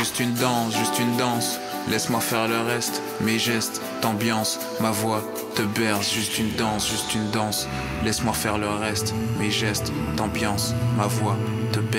juste une danse, juste une danse. Laisse-moi faire le reste, mes gestes, t'ambiance, ma voix te berce, juste une danse, juste une danse. Laisse-moi faire le reste, mes gestes, t'ambiance, ma voix te berce.